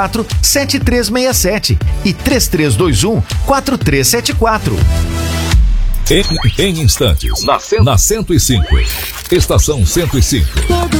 7367 e 3321-4374. Em instantes, na 105. Estação 105.